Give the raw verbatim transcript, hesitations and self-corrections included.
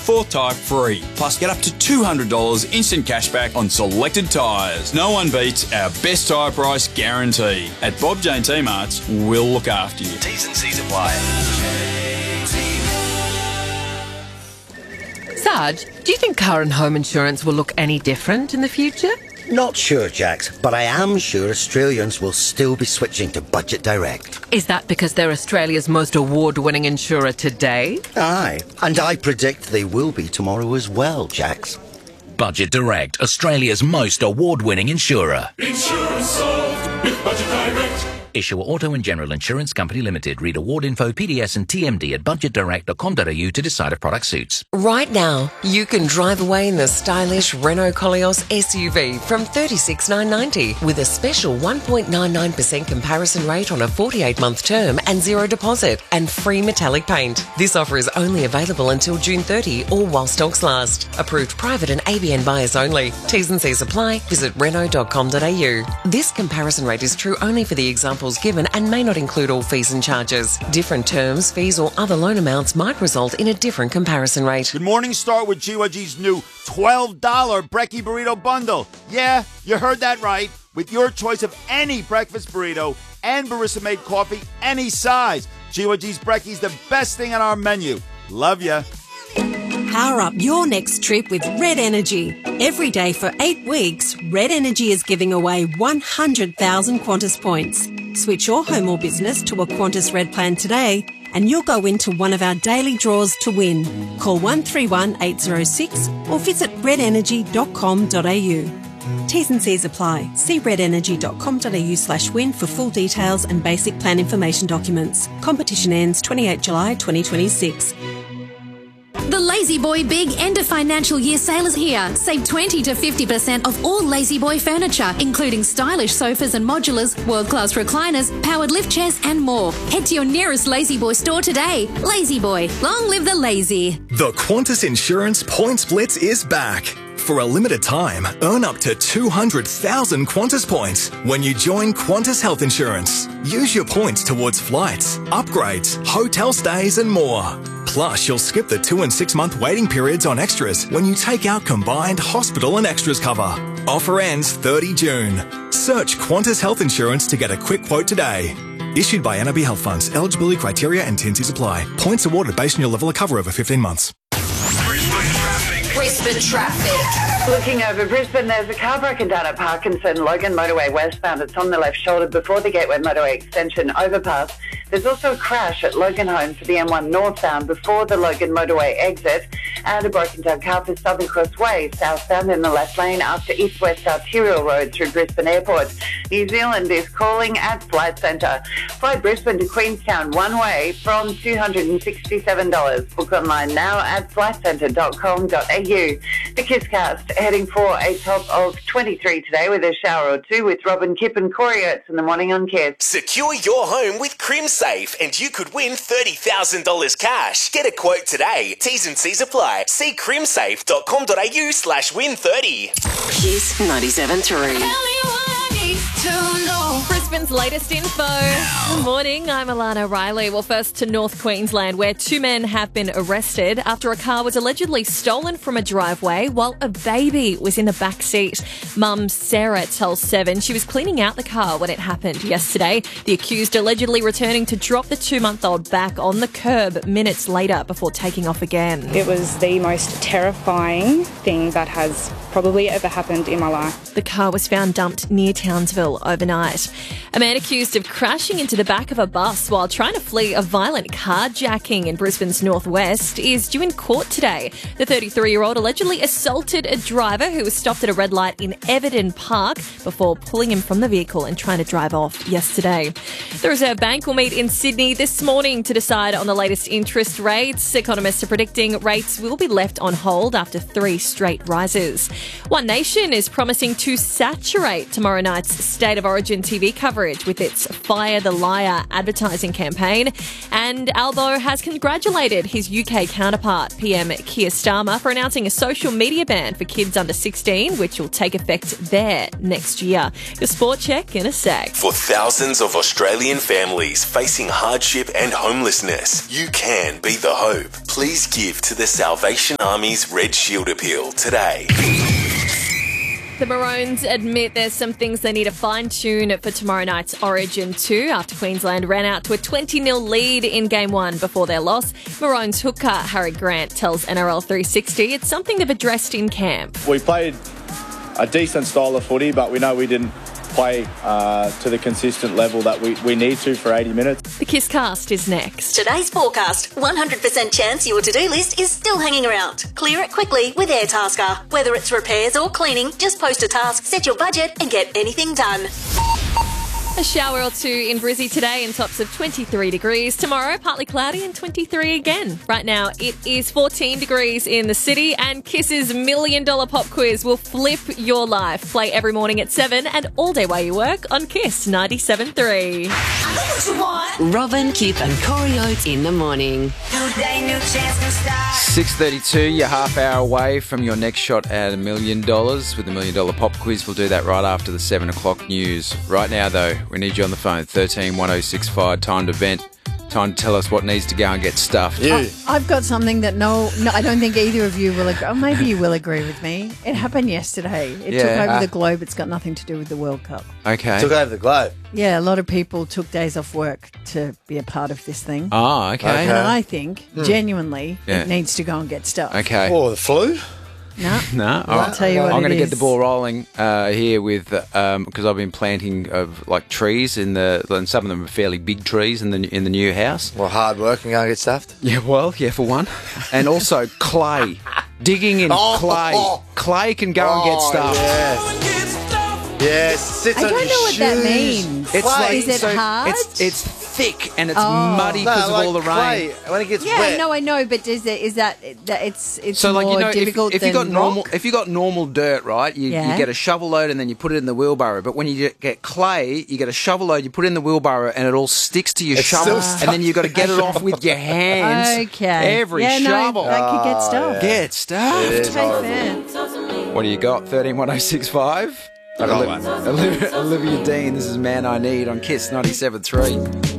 fourth tyre free. Plus, get up to two hundred dollars instant cashback on selected tyres. No one beats our best tyre price guarantee. At Bob Jane T-Marts, we'll look after you. T's and C's apply. Sarge, do you think car and home insurance will look any different in the future? Not sure, Jax, but I am sure Australians will still be switching to Budget Direct. Is that because they're Australia's most award-winning insurer today? Aye, and I predict they will be tomorrow as well, Jax. Budget Direct, Australia's most award-winning insurer. Insurance solved with Budget Direct. Issuer Auto and General Insurance Company Limited. Read award info, P D S and T M D at budget direct dot com dot a u to decide if product suits. Right now, you can drive away in the stylish Renault Koleos S U V from thirty-six thousand nine hundred ninety with a special one point nine nine percent comparison rate on a forty-eight month term and zero deposit and free metallic paint. This offer is only available until June thirtieth or while stocks last. Approved private and A B N buyers only. T's and C's apply. Visit renault dot com dot a u. This comparison rate is true only for the examples given and may not include all fees and charges. Different terms, fees or other loan amounts might result in a different comparison rate. Good morning, start with G Y G's new twelve dollar Brekkie Burrito Bundle. Yeah, you heard that right. With your choice of any breakfast burrito and barista-made coffee, any size. G Y G's Brekkie's the best thing on our menu. Love ya. Power up your next trip with Red Energy. Every day for eight weeks, Red Energy is giving away one hundred thousand Qantas points. Switch your home or business to a Qantas Red plan today and you'll go into one of our daily draws to win. Call one three one eight zero six or visit red energy dot com dot a u. T's and C's apply. See red energy dot com dot a u slash win for full details and basic plan information documents. Competition ends twenty-eighth of July twenty twenty-six. The Lazy Boy Big End of Financial Year sale is here. Save twenty to fifty percent off all Lazy Boy furniture, including stylish sofas and modulars, world-class recliners, powered lift chairs and more. Head to your nearest Lazy Boy store today. Lazy Boy, long live the lazy. The Qantas Insurance Points Blitz is back. For a limited time, earn up to two hundred thousand Qantas points when you join Qantas Health Insurance. Use your points towards flights, upgrades, hotel stays and more. Plus, you'll skip the two and six month waiting periods on extras when you take out combined hospital and extras cover. Offer ends thirtieth of June. Search Qantas Health Insurance to get a quick quote today. Issued by N I B Health Funds. Eligibility criteria and T and Cs apply. Points awarded based on your level of cover over fifteen months. Brisbane traffic. Looking over Brisbane, there's a car broken down at Parkinson, Logan Motorway westbound. It's on the left shoulder before the Gateway Motorway extension overpass. There's also a crash at Logan Home for the M one northbound before the Logan Motorway exit, and a broken down car for Southern Cross Way southbound in the left lane after east-west arterial road through Brisbane Airport. New Zealand is calling at Flight Centre. Fly Brisbane to Queenstown one way from two hundred sixty-seven dollars. Book online now at flight centre dot com dot a u. The Kisscast heading for a top of twenty-three today with a shower or two with Robin Kipp and Corey Oates in the morning on Kiss. Secure your home with CrimSafe and you could win thirty thousand dollars cash. Get a quote today. T's and C's apply. See crimsafe dot com dot a u slash win thirty. Kiss ninety-seven point three. Brisbane's latest info. Good morning, I'm Alana Riley. Well, first to North Queensland, where two men have been arrested after a car was allegedly stolen from a driveway while a baby was in the back seat. Mum Sarah tells Seven she was cleaning out the car when it happened yesterday. The accused allegedly returning to drop the two-month-old back on the curb minutes later before taking off again. It was the most terrifying thing that has probably ever happened in my life. The car was found dumped near Townsville overnight. A man accused of crashing into the back of a bus while trying to flee a violent carjacking in Brisbane's northwest is due in court today. The thirty-three-year-old allegedly assaulted a driver who was stopped at a red light in Everton Park before pulling him from the vehicle and trying to drive off yesterday. The Reserve Bank will meet in Sydney this morning to decide on the latest interest rates. Economists are predicting rates will be left on hold after three straight rises. One Nation is promising to saturate tomorrow night's State of Origin T V coverage coverage with its Fire the Liar advertising campaign. And Albo has congratulated his U K counterpart, P M Keir Starmer, for announcing a social media ban for kids under sixteen, which will take effect there next year. The Sport Check in a sec. For thousands of Australian families facing hardship and homelessness, you can be the hope. Please give to the Salvation Army's Red Shield Appeal today. The Maroons admit there's some things they need to fine-tune for tomorrow night's Origin two after Queensland ran out to a twenty nil lead in Game one before their loss. Maroons hooker Harry Grant tells N R L three sixty it's something they've addressed in camp. We played a decent style of footy, but we know we didn't play uh, to the consistent level that we, we need to for eighty minutes. The Kiss Cast is next. Today's forecast. one hundred percent chance your to-do list is still hanging around. Clear it quickly with Airtasker. Whether it's repairs or cleaning, just post a task, set your budget and get anything done. A shower or two in Brizzy today and tops of twenty-three degrees. Tomorrow, partly cloudy and twenty-three again. Right now, it is fourteen degrees in the city and Kiss's Million Dollar Pop Quiz will flip your life. Play every morning at seven and all day while you work on Kiss ninety-seven point three. Robin, Kip and Corey Oates in the morning. six thirty-two, you're half hour away from your next shot at a million dollars with the Million Dollar Pop Quiz. We'll do that right after the seven o'clock news. Right now, though, we need you on the phone. thirteen one oh six five. Time to vent. Time to tell us what needs to go and get stuffed. I, I've got something that no, no, I don't think either of you will agree. Oh, maybe you will agree with me. It happened yesterday. It Yeah. took over Ah. the globe. It's got nothing to do with the World Cup. Okay. Took over the globe. Yeah, a lot of people took days off work to be a part of this thing. Oh, okay. And Okay. I think, Hmm. genuinely, Yeah. it needs to go and get stuffed. Okay. Or the flu? No. No, I'll tell you what I'm it going to get is. the ball rolling uh, here with um, because I've been planting of like trees in the and some of them are fairly big trees in the in the new house. Well, hard work and go and get stuffed. Yeah, well, yeah, for one, and also clay, digging in Oh. clay. Clay can go and get Oh, stuffed. Yes. Yes. Sits I on don't your know what that shoes. means. It's like Is it so hard? It's it's thick and it's Oh. muddy No, because like of all the clay. rain. When it gets Yeah, wet. no, I know, but is, it, is that, that it's it's So, like, more you know, if, difficult if you than got normal, rock? if you got normal dirt, right, you, Yeah. you get a shovel load and then you put it in the wheelbarrow. But when you get clay, you get a shovel load, you put it in the wheelbarrow, and it all sticks to your It's shovel, still and then you got to get it off with your hands. Okay. Every yeah, shovel. No, that could get Oh, stuffed. yeah. Get stuffed. It is Okay, horrible. fair. What do you got? thirteen one oh six five. I got one. Olivia, Olivia Dean. This is Man I Need on Kiss ninety-seven point three.